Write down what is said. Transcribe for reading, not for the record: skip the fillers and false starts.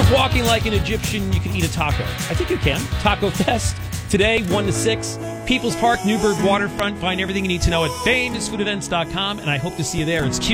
Walking like an Egyptian, you can eat a taco. I think you can. Taco Fest today, 1 to 6. People's Park, Newburgh Waterfront. Find everything you need to know at famousfoodevents.com, and I hope to see you there. It's